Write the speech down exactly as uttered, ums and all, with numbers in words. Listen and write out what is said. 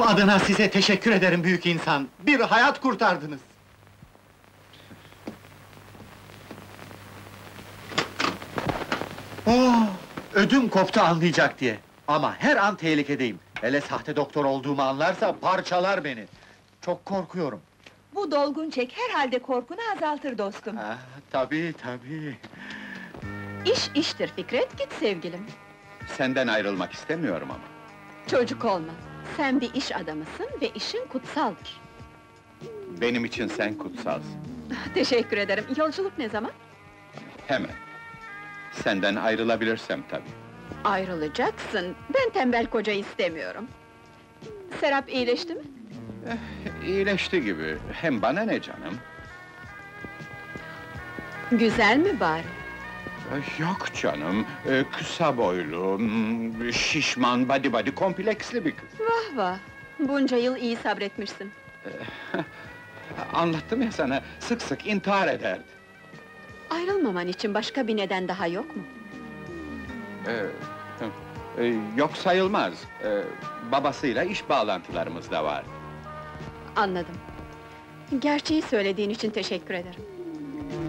Tıp adına size teşekkür ederim büyük insan. Bir hayat kurtardınız. Oh, ödüm koptu anlayacak diye. Ama her an tehlikedeyim. Hele sahte doktor olduğumu anlarsa parçalar beni. Çok korkuyorum. Bu dolgun çek herhalde korkunu azaltır dostum. Ah, tabii tabii. İş iştir Fikret, git sevgilim. Senden ayrılmak istemiyorum ama. Çocuk olma. Sen bir iş adamısın ve işin kutsaldır. Benim için sen kutsalsın. Teşekkür ederim. Yolculuk ne zaman? Hemen. Senden ayrılabilirsem tabii. Ayrılacaksın. Ben tembel koca istemiyorum. Serap iyileşti mi? İyileşti gibi. Hem bana ne canım? Güzel mi bari? Eh, Yok canım, eh, kısa boylu, hmm, şişman, body body, kompleksli bir kız. Vah vah! Bunca yıl iyi sabretmişsin. Anlattım ya sana, sık sık intihar ederdi. Ayrılmaman için başka bir neden daha yok mu? Eh, eh, Yok sayılmaz. Eh, Babasıyla iş bağlantılarımız da var. Anladım. Gerçeği söylediğin için teşekkür ederim.